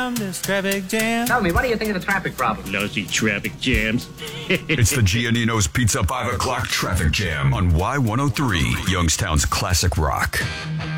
jam, this traffic jam. Tell me, what do you think of the traffic problem? Lousy traffic jams. It's the Giannino's Pizza 5 o'clock traffic jam on Y103, Youngstown's classic rock.